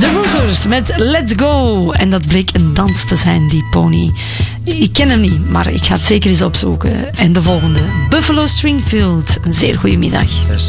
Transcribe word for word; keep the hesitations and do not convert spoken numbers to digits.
De Rooters met Let's Go. En dat bleek een dans te zijn, die pony. Ik ken hem niet, maar ik ga het zeker eens opzoeken. En de volgende, Buffalo Stringfield. Een zeer goede middag.